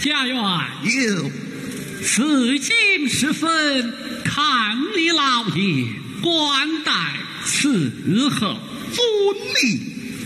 家园有， 此今时分，抗礼老爷，官待伺候。 遵命。